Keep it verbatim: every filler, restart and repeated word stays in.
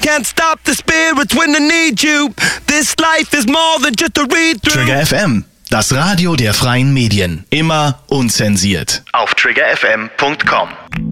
Can't stop the spirits when they need you. This life is more than just a read-through. Trigger F M, das Radio der freien Medien. Immer unzensiert. Auf trigger f m punkt com.